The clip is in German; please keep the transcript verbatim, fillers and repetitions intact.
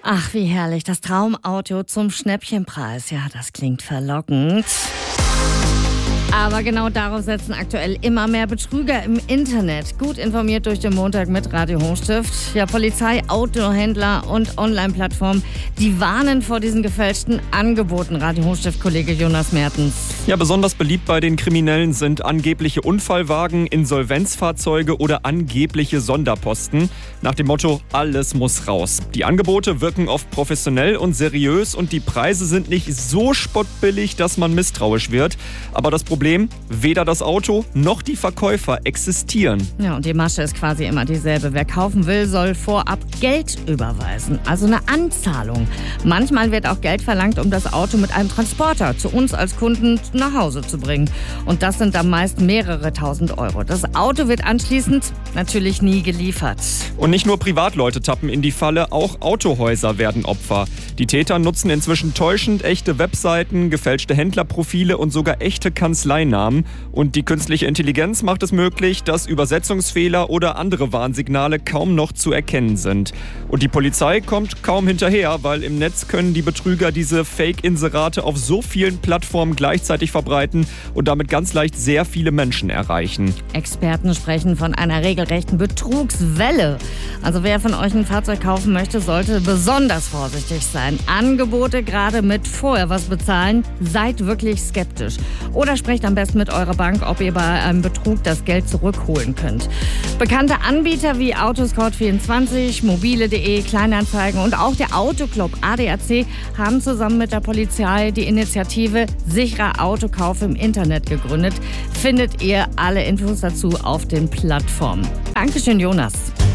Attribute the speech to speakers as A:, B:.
A: Ach, wie herrlich. Das Traumauto zum Schnäppchenpreis. Ja, das klingt verlockend. Aber genau darauf setzen aktuell immer mehr Betrüger im Internet. Gut informiert durch den Montag mit Radio Hochstift. Ja, Polizei, Autohändler und Online-Plattformen, die warnen vor diesen gefälschten Angeboten. Radio Hochstift-Kollege Jonas Mertens.
B: Ja, besonders beliebt bei den Kriminellen sind angebliche Unfallwagen, Insolvenzfahrzeuge oder angebliche Sonderposten. Nach dem Motto, alles muss raus. Die Angebote wirken oft professionell und seriös und die Preise sind nicht so spottbillig, dass man misstrauisch wird. Aber das Problem, weder das Auto noch die Verkäufer existieren.
A: Ja, und die Masche ist quasi immer dieselbe. Wer kaufen will, soll vorab Geld überweisen, also eine Anzahlung. Manchmal wird auch Geld verlangt, um das Auto mit einem Transporter zu uns als Kunden nach Hause zu bringen. Und das sind dann meist mehrere tausend Euro. Das Auto wird anschließend natürlich nie geliefert.
B: Und nicht nur Privatleute tappen in die Falle, auch Autohäuser werden Opfer. Die Täter nutzen inzwischen täuschend echte Webseiten, gefälschte Händlerprofile und sogar echte Kanzleinamen. Und die künstliche Intelligenz macht es möglich, dass Übersetzungsfehler oder andere Warnsignale kaum noch zu erkennen sind. Und die Polizei kommt kaum hinterher, weil im Netz können die Betrüger diese Fake-Inserate auf so vielen Plattformen gleichzeitig verbreiten und damit ganz leicht sehr viele Menschen erreichen.
A: Experten sprechen von einer regelrechten Betrugswelle. Also wer von euch ein Fahrzeug kaufen möchte, sollte besonders vorsichtig sein. Angebote gerade mit vorher was bezahlen, seid wirklich skeptisch. Oder sprecht am besten mit eurer Bank, ob ihr bei einem Betrug das Geld zurückholen könnt. Bekannte Anbieter wie Autoscout vierundzwanzig, mobile punkt de, Kleinanzeigen und auch der Autoclub A D A C haben zusammen mit der Polizei die Initiative Sicherer Autokauf im Internet gegründet. Findet ihr alle Infos dazu auf den Plattformen. Dankeschön, Jonas.